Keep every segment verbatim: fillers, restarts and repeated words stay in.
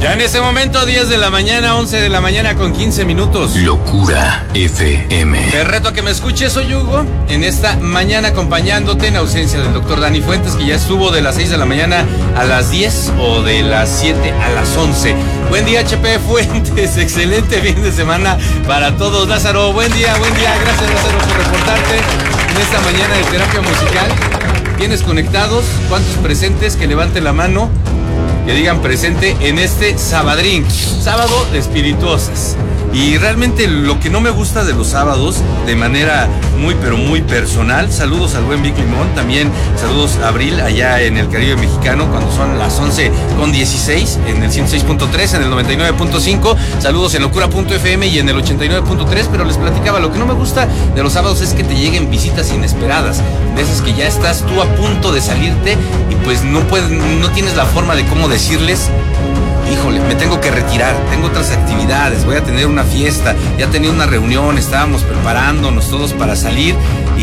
Ya en ese momento, diez de la mañana, once de la mañana con quince minutos. Locura F M. Te reto a que me escuches, soy Hugo, en esta mañana acompañándote en ausencia del doctor Dani Fuentes, que ya estuvo de las seis de la mañana a las diez o de las siete a las once. Buen día, H P Fuentes, excelente fin de semana para todos. Lázaro, buen día, buen día, gracias Lázaro por reportarte en esta mañana de terapia musical. ¿Tienes conectados? ¿Cuántos presentes? Que levanten la mano, que digan presente en este sabadrín, sábado de espirituosas. Y realmente lo que no me gusta de los sábados, de manera muy pero muy personal, saludos al buen Vic Limón, también saludos a Abril allá en el Caribe mexicano cuando son las once con dieciséis en el ciento seis punto tres, en el noventa y nueve punto cinco, saludos en locura punto f m y en el ochenta y nueve punto tres, pero les platicaba, lo que no me gusta de los sábados es que te lleguen visitas inesperadas, de esas que ya estás tú a punto de salirte y pues no puedes, no tienes la forma de cómo decirles: híjole, me tengo que retirar, tengo otras actividades, voy a tener una fiesta, ya tenía una reunión, estábamos preparándonos todos para salir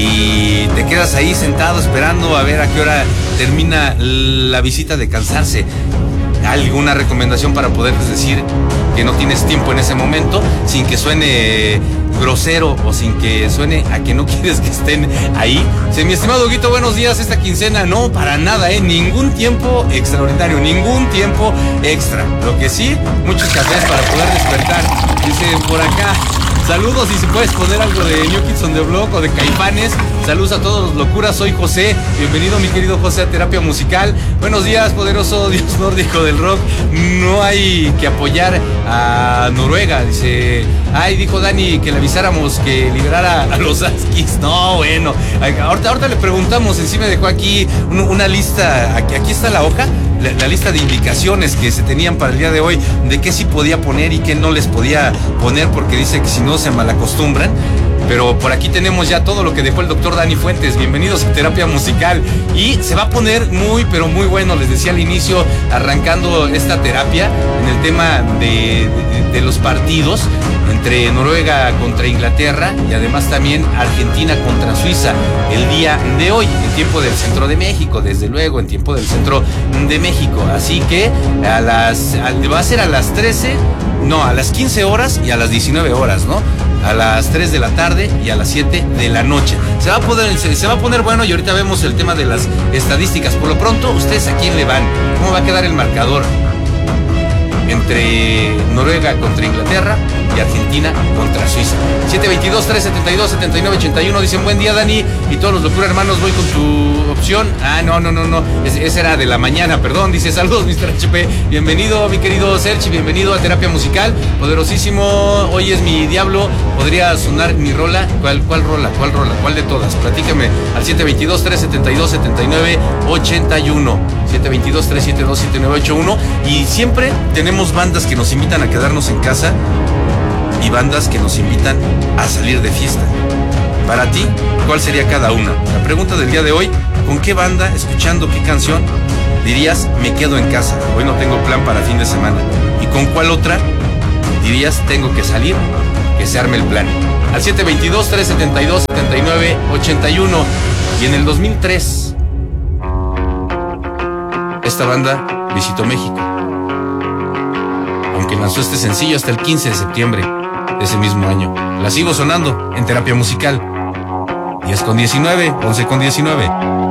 y te quedas ahí sentado esperando a ver a qué hora termina la visita de cansarse. ¿Alguna recomendación para poderles decir que no tienes tiempo en ese momento, sin que suene grosero o sin que suene a que no quieres que estén ahí? Sí, mi estimado Huguito, buenos días. Esta quincena no, para nada, ¿eh? Ningún tiempo extraordinario, ningún tiempo extra. Lo que sí, muchos cafés para poder despertar. Dice por acá, saludos, y si puedes poner algo de New Kids on the Block o de Caifanes. Saludos a todos los locuras, soy José. Bienvenido, mi querido José, a Terapia Musical. Buenos días, poderoso Dios nórdico del rock. No hay que apoyar a Noruega. Dice, ay, dijo Dani que le avisáramos que liberara a los Askis. No, bueno, ahorita, ahorita le preguntamos. Encima dejó aquí una lista, aquí, aquí está la hoja, la, la lista de indicaciones que se tenían para el día de hoy, de qué sí podía poner y qué no les podía poner, porque dice que si no se malacostumbran. Pero por aquí tenemos ya todo lo que dejó el doctor Dani Fuentes. Bienvenidos a Terapia Musical. Y se va a poner muy, pero muy bueno. Les decía al inicio, arrancando esta terapia, en el tema de, de, de los partidos entre Noruega contra Inglaterra y además también Argentina contra Suiza el día de hoy, en tiempo del centro de México, desde luego, en tiempo del centro de México. Así que a las, a, va a ser a las trece, no, a las quince horas y a las diecinueve horas, ¿no? A las tres de la tarde y a las siete de la noche. Se va a poner, se, se va a poner bueno, y ahorita vemos el tema de las estadísticas. Por lo pronto, ¿ustedes a quién le van? ¿Cómo va a quedar el marcador entre Noruega contra Inglaterra y Argentina contra Suiza? siete veintidós, trescientos setenta y dos, setenta y nueve ochenta y uno. Dicen, buen día, Dani, y todos los locura hermanos, voy con tu opción. Ah, no, no, no, no, esa es, era de la mañana, perdón. Dice, saludos, mister H P. Bienvenido, mi querido Serchi, bienvenido a Terapia Musical. Poderosísimo, hoy es mi diablo. ¿Podría sonar mi rola? ¿Cuál, cuál rola? ¿Cuál rola? ¿Cuál de todas? Platícame al siete veintidós, trescientos setenta y dos, setenta y nueve ochenta y uno. siete veintidós, trescientos setenta y dos, setenta y nueve ochenta y uno. Y siempre tenemos bandas que nos invitan a quedarnos en casa y bandas que nos invitan a salir de fiesta. Para ti, ¿cuál sería cada una? La pregunta del día de hoy, ¿con qué banda, escuchando qué canción, dirías me quedo en casa, hoy no tengo plan para fin de semana? ¿Y con cuál otra dirías tengo que salir, que se arme el plan? Al siete veintidós, trescientos setenta y dos, setenta y nueve ochenta y uno. Y en el dos mil tres, esta banda visitó México, aunque lanzó este sencillo hasta el quince de septiembre de ese mismo año. La sigo sonando en Terapia Musical. diez con diecinueve, once con diecinueve.